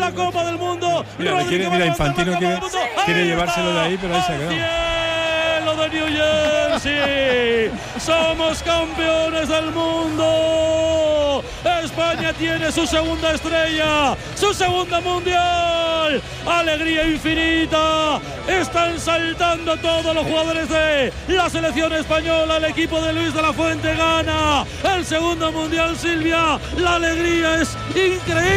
la Copa del Mundo. Mira, Infantino quiere llevárselo de ahí, pero ahí se ha quedado. De New Jersey, somos campeones del mundo. España tiene su segunda estrella, su segunda mundial. Alegría infinita. Están saltando todos los jugadores de la selección española. El equipo de Luis de la Fuente gana el segundo mundial, Silvia. La alegría es increíble.